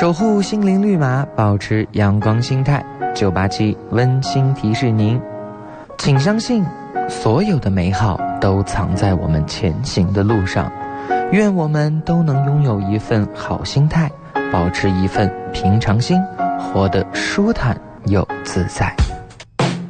守护心灵绿码，保持阳光心态。987温馨提示您，请相信所有的美好都藏在我们前行的路上。愿我们都能拥有一份好心态，保持一份平常心，活得舒坦又自在。